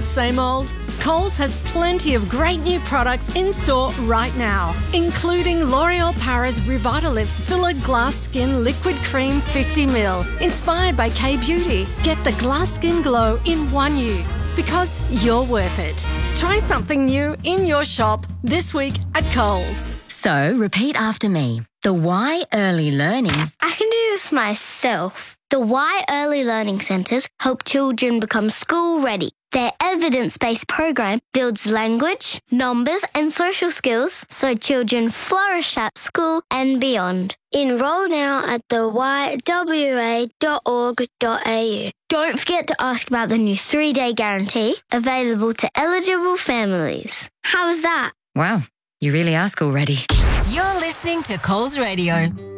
same old? Coles has plenty of great new products in store right now, including L'Oreal Paris Revitalift Filler Glass Skin Liquid Cream 50ml, inspired by K-Beauty. Get the glass skin glow in one use, because you're worth it. Try something new in your shop this week at Coles. So, repeat after me. The Y Early Learning. I can do this myself. The Y Early Learning Centres help children become school ready. Their evidence-based program builds language, numbers and social skills so children flourish at school and beyond. Enrol now at the ywa.org.au. Don't forget to ask about the new 3-day guarantee available to eligible families. How was that? Wow, you really ask already. You're listening to Coles Radio.